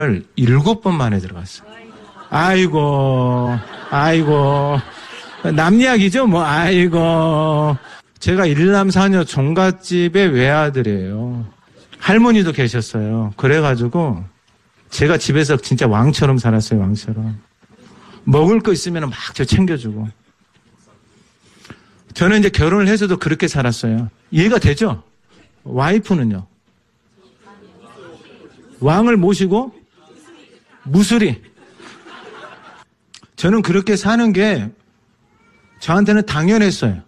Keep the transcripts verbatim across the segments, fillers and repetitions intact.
일곱 번 만에 들어갔어요. 아이고, 아이고. 남 이야기죠, 뭐, 아이고. 제가 일남사녀 종갓집의 외아들이에요. 할머니도 계셨어요. 그래가지고, 제가 집에서 진짜 왕처럼 살았어요, 왕처럼. 먹을 거 있으면 막 저 챙겨주고. 저는 이제 결혼을 해서도 그렇게 살았어요. 이해가 되죠? 와이프는요? 왕을 모시고, 무술이. 저는 그렇게 사는 게 저한테는 당연했어요.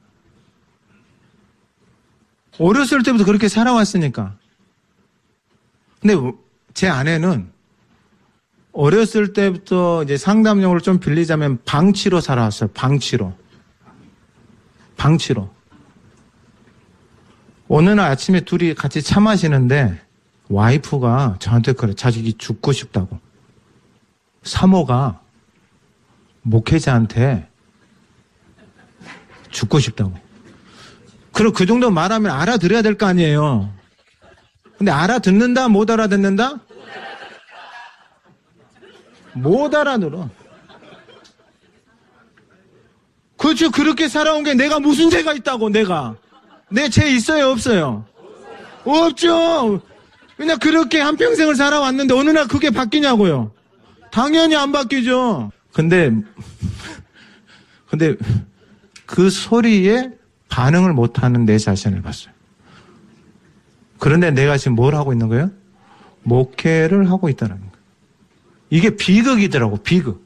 어렸을 때부터 그렇게 살아왔으니까. 근데 제 아내는 어렸을 때부터 이제 상담용어를 좀 빌리자면 방치로 살아왔어요. 방치로. 방치로. 어느 날 아침에 둘이 같이 차 마시는데 와이프가 저한테 그래. 자식이 죽고 싶다고. 사모가 목회자한테 죽고 싶다고. 그럼 그 정도 말하면 알아들어야 될 거 아니에요. 근데 알아듣는다? 못 알아듣는다? 못 알아들어. 그렇죠. 그렇게 살아온 게 내가 무슨 죄가 있다고, 내가. 내 죄 있어요, 없어요? 없죠. 그냥 그렇게 한평생을 살아왔는데 어느 날 그게 바뀌냐고요. 당연히 안 바뀌죠. 근데, 근데 그 소리에 반응을 못하는 내 자신을 봤어요. 그런데 내가 지금 뭘 하고 있는 거예요? 목회를 하고 있다는 거예요. 이게 비극이더라고, 비극.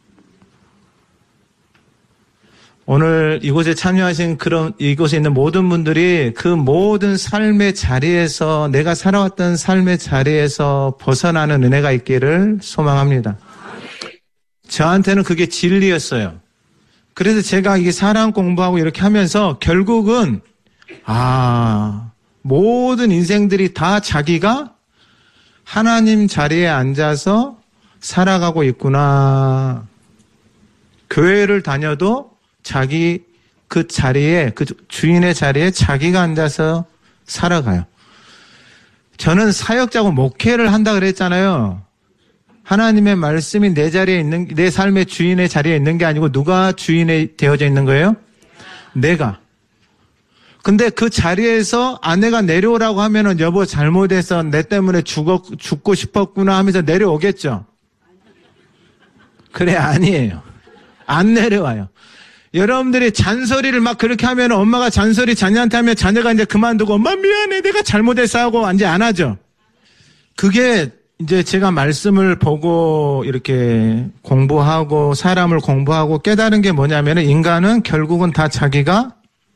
오늘 이곳에 참여하신 그런, 이곳에 있는 모든 분들이 그 모든 삶의 자리에서, 내가 살아왔던 삶의 자리에서 벗어나는 은혜가 있기를 소망합니다. 저한테는 그게 진리였어요. 그래서 제가 이게 사랑 공부하고 이렇게 하면서 결국은, 아, 모든 인생들이 다 자기가 하나님 자리에 앉아서 살아가고 있구나. 교회를 다녀도 자기 그 자리에, 그 주인의 자리에 자기가 앉아서 살아가요. 저는 사역자고 목회를 한다 그랬잖아요. 하나님의 말씀이 내 자리에 있는, 내 삶의 주인의 자리에 있는 게 아니고 누가 주인이 되어져 있는 거예요? 내가. 근데 그 자리에서 아내가 내려오라고 하면은 여보 잘못해서 내 때문에 죽어, 죽고 싶었구나 하면서 내려오겠죠? 그래, 아니에요. 안 내려와요. 여러분들이 잔소리를 막 그렇게 하면 엄마가 잔소리 자녀한테 하면 자녀가 이제 그만두고 엄마 미안해 내가 잘못했어 하고 이제 안 하죠. 그게 이제 제가 말씀을 보고 이렇게 공부하고 사람을 공부하고 깨달은 게 뭐냐면 인간은 결국은 다 자기가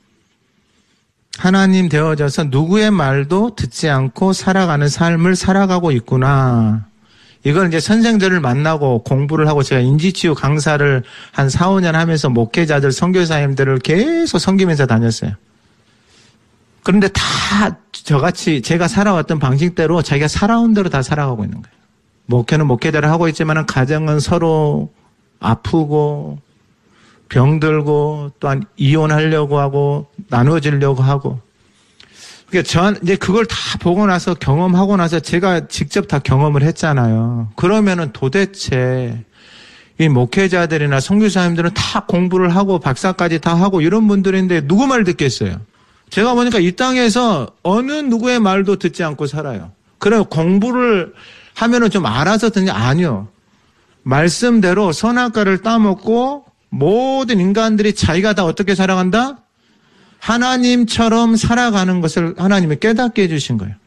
하나님 되어져서 누구의 말도 듣지 않고 살아가는 삶을 살아가고 있구나. 이걸 이제 선생들을 만나고 공부를 하고 제가 인지치유 강사를 한 사, 오 년 하면서 목회자들, 선교사님들을 계속 섬기면서 다녔어요. 그런데 다 저같이 제가 살아왔던 방식대로 자기가 살아온 대로 다 살아가고 있는 거예요. 목회는 목회대로 하고 있지만 가정은 서로 아프고 병들고 또한 이혼하려고 하고 나누어지려고 하고. 그러니까 전 이제 그걸 다 보고 나서 경험하고 나서 제가 직접 다 경험을 했잖아요. 그러면은 도대체 이 목회자들이나 선교사님들은 다 공부를 하고 박사까지 다 하고 이런 분들인데 누구 말 듣겠어요? 제가 보니까 이 땅에서 어느 누구의 말도 듣지 않고 살아요. 그래 공부를 하면은 좀 알아서 듣냐? 아니요. 말씀대로 선악과를 따먹고 모든 인간들이 자기가 다 어떻게 살아간다? 하나님처럼 살아가는 것을 하나님이 깨닫게 해주신 거예요.